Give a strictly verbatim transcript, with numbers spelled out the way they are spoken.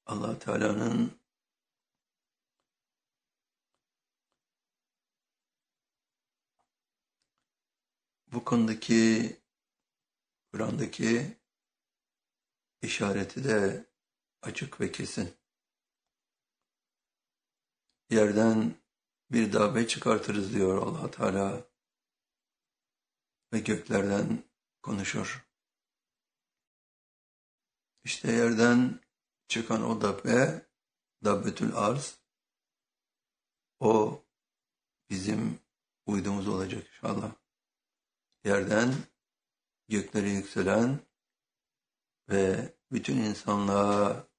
Allah Teala'nın bu konudaki Kur'an'daki işareti de açık ve kesin. Yerden bir dabbe çıkartırız diyor Allah Teala ve göklerden konuşur. İşte yerden çıkan o dabbe, dabbetül arz, o bizim uydumuz olacak inşallah. Yerden göklere yükselen ve bütün insanlığa